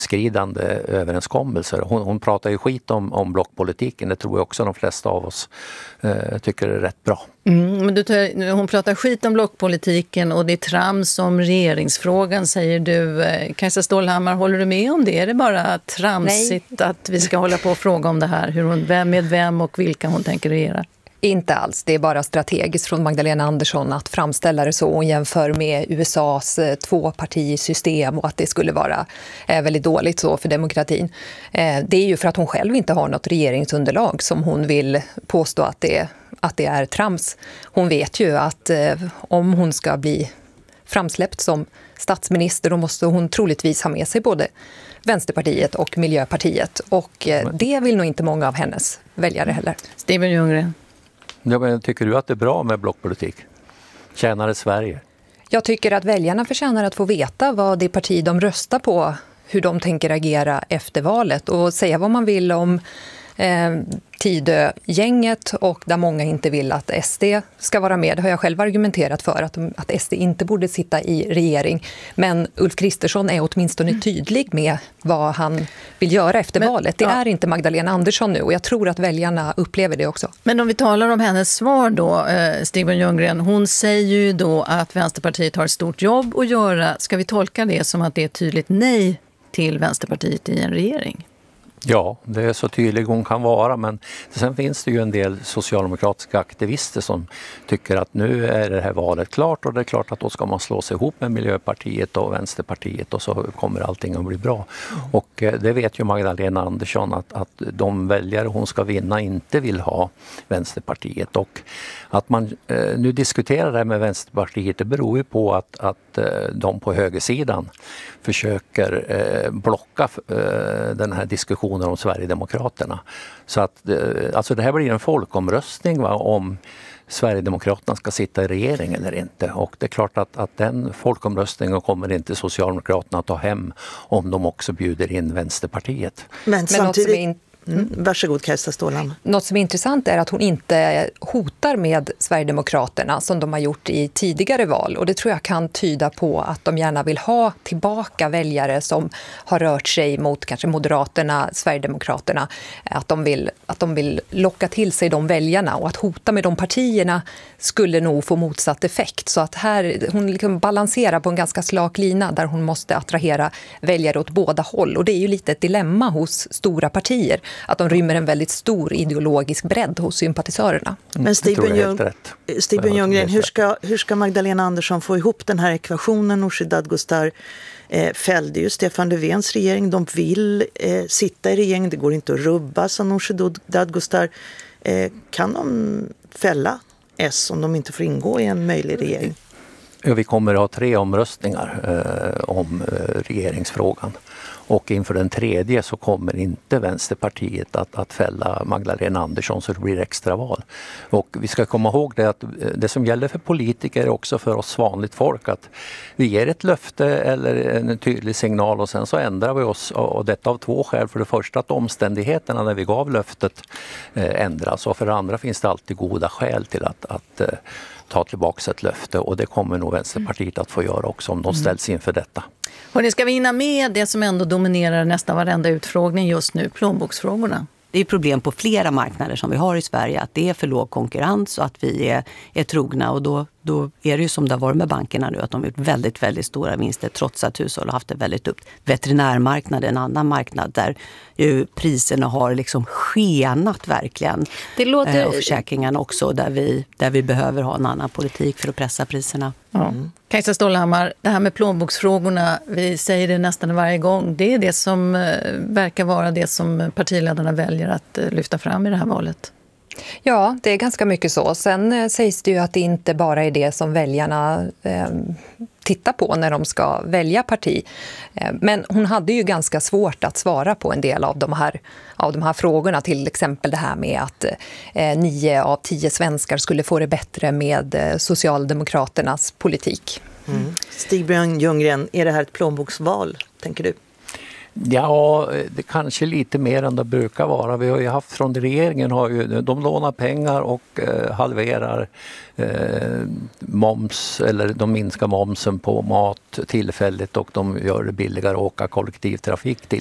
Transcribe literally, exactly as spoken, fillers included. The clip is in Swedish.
skridande överenskommelser. Hon, hon pratar ju skit om, om blockpolitiken. Det tror jag också de flesta av oss eh, tycker är rätt bra. Mm, men du tar, hon pratar skit om blockpolitiken och det är trams om regeringsfrågan, säger du. Kajsa Stålhammar, håller du med om det? Är det bara tramsigt Nej. Att vi ska hålla på och fråga om det här? Hur hon, vem med vem och vilka hon tänker regera? Inte alls. Det är bara strategiskt från Magdalena Andersson att framställa det så. Hon jämför med U S A:s tvåpartisystem och att det skulle vara väldigt dåligt så för demokratin. Det är ju för att hon själv inte har något regeringsunderlag som hon vill påstå att det, att det är trams. Hon vet ju att om hon ska bli framsläppt som statsminister då måste hon troligtvis ha med sig både Vänsterpartiet och Miljöpartiet. Och det vill nog inte många av hennes väljare heller. Steven Ljunggren. Ja, men tycker du att det är bra med blockpolitik? Tjänar det Sverige? Jag tycker att väljarna förtjänar att få veta vad det parti de röstar på, hur de tänker agera efter valet och säga vad man vill om eh, Tidö-gänget och där många inte vill att S D ska vara med. Det har jag själv argumenterat för att, att S D inte borde sitta i regering. Men Ulf Kristersson är åtminstone tydlig med vad han vill göra efter Men, valet. Det ja. är inte Magdalena Andersson nu och jag tror att väljarna upplever det också. Men om vi talar om hennes svar då, eh, Steven Ljunggren, hon säger ju då att Vänsterpartiet har ett stort jobb att göra. Ska vi tolka det som att det är ett tydligt nej till Vänsterpartiet i en regering? Ja, det är så tydlig hon kan vara, men sen finns det ju en del socialdemokratiska aktivister som tycker att nu är det här valet klart och det är klart att då ska man slå sig ihop med Miljöpartiet och Vänsterpartiet och så kommer allting att bli bra. Och det vet ju Magdalena Andersson att, att de väljare hon ska vinna inte vill ha Vänsterpartiet och att man eh, nu diskuterar det här med Vänsterpartiet det beror ju på att, att eh, de på högersidan försöker eh, blocka eh, den här diskussionen om Sverigedemokraterna. Så att eh, alltså det här blir en folkomröstning va, om Sverigedemokraterna ska sitta i regering eller inte. Och det är klart att, att den folkomröstningen kommer inte Socialdemokraterna att ta hem om de också bjuder in Vänsterpartiet. Men samtidigt... Mm. Varsågod Kajsa Stålhammar. Något som är intressant är att hon inte hotar med Sverigedemokraterna som de har gjort i tidigare val. Och det tror jag kan tyda på att de gärna vill ha tillbaka väljare som har rört sig mot kanske Moderaterna, Sverigedemokraterna. Att de vill, att de vill locka till sig de väljarna och att hota med de partierna skulle nog få motsatt effekt. Så att här, hon liksom balanserar på en ganska slak lina där hon måste attrahera väljare åt båda håll. Och det är ju lite ett dilemma hos stora partier. Att de rymmer en väldigt stor ideologisk bredd hos sympatisörerna. Mm. Men Steven, Ljung, Steven Ljunggren, hur ska, hur ska Magdalena Andersson få ihop den här ekvationen? Nooshi Dadgostar eh, fällde ju Stefan Löfvens regering. De vill eh, sitta i regering. Det går inte att rubba, sa Nooshi Dadgostar. Eh, kan de fälla S om de inte får ingå i en möjlig regering? Ja, vi kommer att ha tre omröstningar eh, om eh, regeringsfrågan. Och inför den tredje så kommer inte Vänsterpartiet att, att fälla Magdalena Andersson så det blir extraval. Och vi ska komma ihåg det att det som gäller för politiker är också för oss vanligt folk att vi ger ett löfte eller en tydlig signal och sen så ändrar vi oss. Och detta av två skäl. För det första att omständigheterna när vi gav löftet eh, ändras och för det andra finns det alltid goda skäl till att, att eh, ta tillbaka ett löfte och det kommer nog Vänsterpartiet att få göra också om de ställs inför detta. Hörrni, ska vi hinna med det som ändå dominerar nästan varenda utfrågning just nu, plånboksfrågorna? Det är problem på flera marknader som vi har i Sverige att det är för låg konkurrens och att vi är, är trogna och då, då är det ju som det har varit med bankerna nu att de har gjort väldigt, väldigt stora vinster trots att hushåll har haft det väldigt upp. Veterinärmarknaden är en annan marknad där ju priserna har liksom skenat verkligen. Det låter... Och försäkringarna också där vi, där vi behöver ha en annan politik för att pressa priserna. Ja. Mm. Kajsa Stålhammar, det här med plånboksfrågorna, vi säger det nästan varje gång. Det är det som eh, verkar vara det som partiledarna väljer att eh, lyfta fram i det här valet. Ja, det är ganska mycket så. Sen eh, sägs det ju att det inte bara är det som väljarna eh, tittar på när de ska välja parti. Eh, men hon hade ju ganska svårt att svara på en del av de här, av de här frågorna. Till exempel det här med att eh, nio av tio svenskar skulle få det bättre med eh, Socialdemokraternas politik. Mm. Steven Ljunggren, är det här ett plånboksval, tänker du? Ja, det kanske lite mer än det brukar vara. Vi har ju haft från regeringen, har ju, de lånar pengar och eh, halverar eh, moms, eller de minskar momsen på mat tillfälligt och de gör det billigare att åka kollektivtrafik till